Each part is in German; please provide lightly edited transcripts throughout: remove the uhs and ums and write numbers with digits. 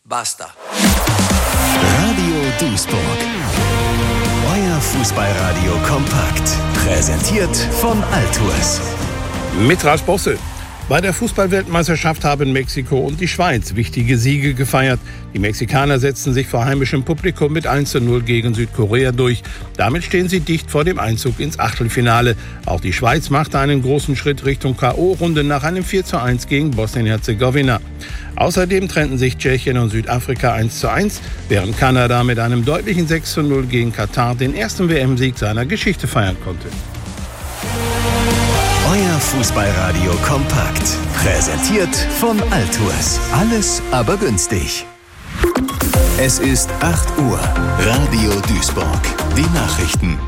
Basta. Radio Duisburg. Euer Fußballradio kompakt. Präsentiert von Altours. Mit Ralf Bosse. Bei der Fußballweltmeisterschaft haben Mexiko und die Schweiz wichtige Siege gefeiert. Die Mexikaner setzten sich vor heimischem Publikum mit 1:0 gegen Südkorea durch. Damit stehen sie dicht vor dem Einzug ins Achtelfinale. Auch die Schweiz machte einen großen Schritt Richtung K.O.-Runde nach einem 4:1 gegen Bosnien-Herzegowina. Außerdem trennten sich Tschechien und Südafrika 1:1, während Kanada mit einem deutlichen 6:0 gegen Katar den ersten WM-Sieg seiner Geschichte feiern konnte. Euer Fußballradio kompakt. Präsentiert von Altours. Alles aber günstig. Es ist 8 Uhr. Radio Duisburg. Die Nachrichten.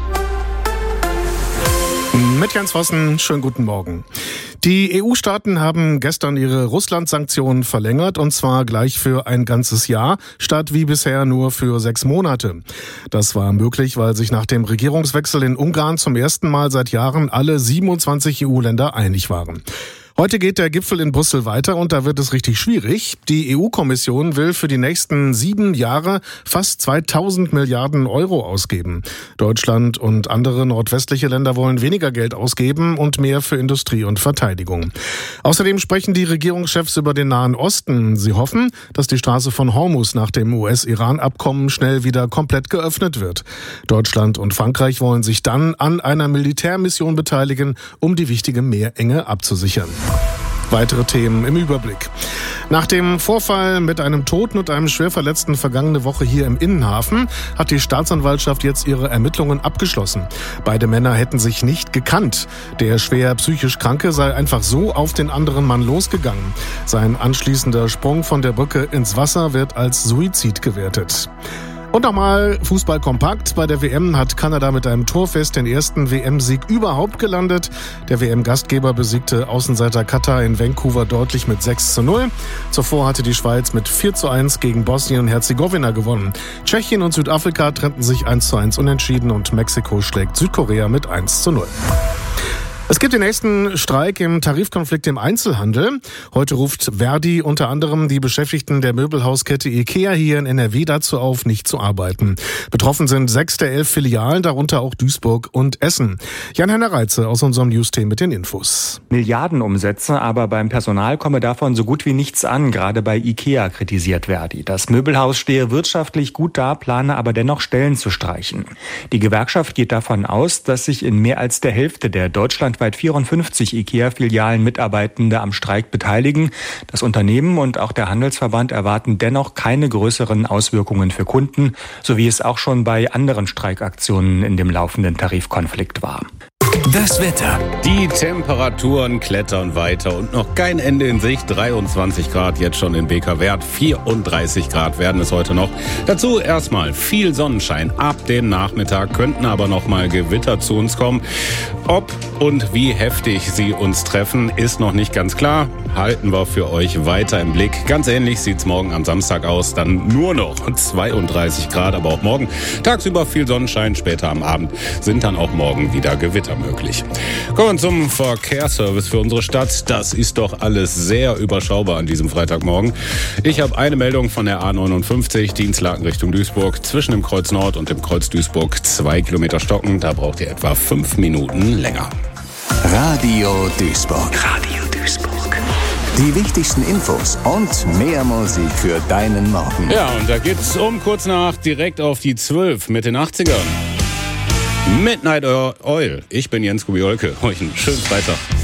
Mit Jens Vossen, schönen guten Morgen. Die EU-Staaten haben gestern ihre Russland-Sanktionen verlängert, und zwar gleich für ein ganzes Jahr, statt wie bisher nur für 6 Monate. Das war möglich, weil sich nach dem Regierungswechsel in Ungarn zum ersten Mal seit Jahren alle 27 EU-Länder einig waren. Heute geht der Gipfel in Brüssel weiter und da wird es richtig schwierig. Die EU-Kommission will für die nächsten 7 Jahre fast 2000 Milliarden Euro ausgeben. Deutschland und andere nordwestliche Länder wollen weniger Geld ausgeben und mehr für Industrie und Verteidigung. Außerdem sprechen die Regierungschefs über den Nahen Osten. Sie hoffen, dass die Straße von Hormuz nach dem US-Iran-Abkommen schnell wieder komplett geöffnet wird. Deutschland und Frankreich wollen sich dann an einer Militärmission beteiligen, um die wichtige Meerenge abzusichern. Weitere Themen im Überblick. Nach dem Vorfall mit einem Toten und einem Schwerverletzten vergangene Woche hier im Innenhafen hat die Staatsanwaltschaft jetzt ihre Ermittlungen abgeschlossen. Beide Männer hätten sich nicht gekannt. Der schwer psychisch Kranke sei einfach so auf den anderen Mann losgegangen. Sein anschließender Sprung von der Brücke ins Wasser wird als Suizid gewertet. Und nochmal Fußball kompakt. Bei der WM hat Kanada mit einem Torfest den ersten WM-Sieg überhaupt gelandet. Der WM-Gastgeber besiegte Außenseiter Katar in Vancouver deutlich mit 6:0. Zuvor hatte die Schweiz mit 4:1 gegen Bosnien-Herzegowina gewonnen. Tschechien und Südafrika trennten sich 1:1 unentschieden und Mexiko schlägt Südkorea mit 1:0. Es gibt den nächsten Streik im Tarifkonflikt im Einzelhandel. Heute ruft Verdi unter anderem die Beschäftigten der Möbelhauskette IKEA hier in NRW dazu auf, nicht zu arbeiten. Betroffen sind 6 der 11 Filialen, darunter auch Duisburg und Essen. Jan-Henner Reitze aus unserem News-Team mit den Infos. Milliardenumsätze, aber beim Personal komme davon so gut wie nichts an. Gerade bei IKEA kritisiert Verdi. Das Möbelhaus stehe wirtschaftlich gut da, plane aber dennoch Stellen zu streichen. Die Gewerkschaft geht davon aus, dass sich in mehr als der Hälfte der deutschlandweit 54 IKEA-Filialen Mitarbeitende am Streik beteiligen. Das Unternehmen und auch der Handelsverband erwarten dennoch keine größeren Auswirkungen für Kunden, so wie es auch schon bei anderen Streikaktionen in dem laufenden Tarifkonflikt war. Das Wetter. Die Temperaturen klettern weiter und noch kein Ende in Sicht. 23 Grad jetzt schon in Bekerwerth, 34 Grad werden es heute noch. Dazu erstmal viel Sonnenschein. Ab dem Nachmittag könnten aber noch mal Gewitter zu uns kommen. Ob und wie heftig sie uns treffen, ist noch nicht ganz klar. Halten wir für euch weiter im Blick. Ganz ähnlich sieht's morgen am Samstag aus. Dann nur noch 32 Grad, aber auch morgen. Tagsüber viel Sonnenschein, später am Abend sind dann auch morgen wieder Gewitter möglich. Kommen wir zum Verkehrsservice für unsere Stadt. Das ist doch alles sehr überschaubar an diesem Freitagmorgen. Ich habe eine Meldung von der A59, Dienstlaken Richtung Duisburg. Zwischen dem Kreuz Nord und dem Kreuz Duisburg 2 Kilometer Stocken. Da braucht ihr etwa 5 Minuten länger. Radio Duisburg. Radio Duisburg. Die wichtigsten Infos und mehr Musik für deinen Morgen. Ja, und da geht's um kurz nach direkt auf die 12 mit den 80ern. Midnight Oil. Ich bin Jens Kubiolke. Euch einen schönen Freitag.